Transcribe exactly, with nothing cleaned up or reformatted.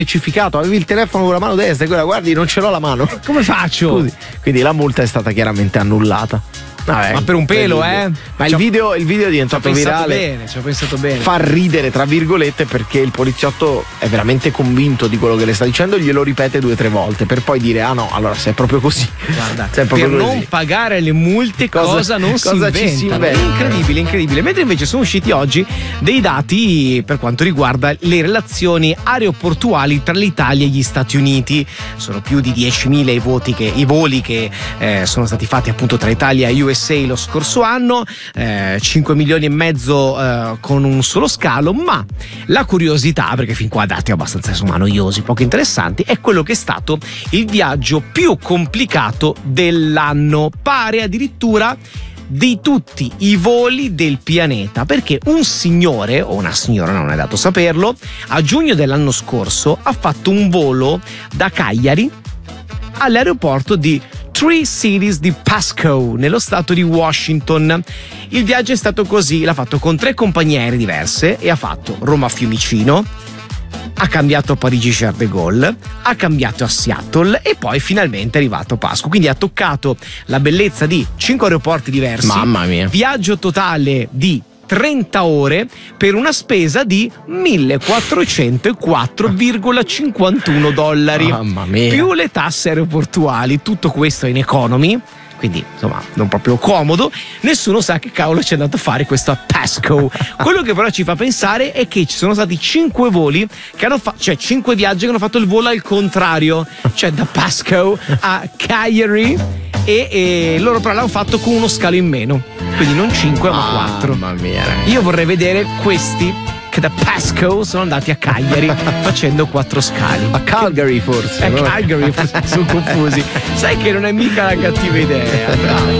specificato, avevi il telefono con la mano destra e quella guardi non ce l'ho la mano. Come faccio? Scusi. Quindi la multa è stata chiaramente annullata. Vabbè, ma per un pelo, eh? Ma il video, il video è diventato ci ho pensato virale. Bene, ci ho pensato bene. Fa ridere, tra virgolette, perché il poliziotto è veramente convinto di quello che le sta dicendo, glielo ripete due o tre volte per poi dire: ah no, allora se è proprio così. Guarda, se è proprio per così. non pagare le multe cosa, cosa non cosa si inventa. Ci si inventa. Incredibile, incredibile. Mentre invece sono usciti oggi dei dati per quanto riguarda le relazioni aeroportuali tra l'Italia e gli Stati Uniti. Sono più di diecimila i voti che i voli che eh, sono stati fatti appunto tra Italia e U S A lo scorso anno, eh, cinque milioni e mezzo eh, con un solo scalo, ma la curiosità, perché fin qua dati abbastanza insomma noiosi, poco interessanti, è quello che è stato il viaggio più complicato dell'anno, pare addirittura di tutti i voli del pianeta, perché un signore o una signora, non è dato saperlo, a giugno dell'anno scorso ha fatto un volo da Cagliari all'aeroporto di Three Cities di Pasco, nello stato di Washington. Il viaggio è stato così, l'ha fatto con tre compagnie aeree diverse e ha fatto Roma-Fiumicino, ha cambiato a Parigi-Charles de Gaulle, ha cambiato a Seattle e poi finalmente è arrivato a Pasco. Quindi ha toccato la bellezza di cinque aeroporti diversi. Mamma mia. Viaggio totale di trenta ore per una spesa di millequattrocentoquattro virgola cinquantuno dollari. Mamma mia. Più le tasse aeroportuali, tutto questo in economy. Quindi insomma non proprio comodo, nessuno sa che cavolo ci è andato a fare questo a Pasco. Quello che però ci fa pensare è che ci sono stati cinque voli che hanno fatto, cioè cinque viaggi che hanno fatto il volo al contrario, cioè da Pasco a Cagliari, e, e loro però l'hanno fatto con uno scalo in meno, quindi non cinque ma quattro. Mamma mia, io vorrei vedere questi che da Pasco sono andati a Cagliari facendo quattro scali. A Calgary forse. A no? Calgary, forse sono confusi. Sai che non è mica una cattiva idea.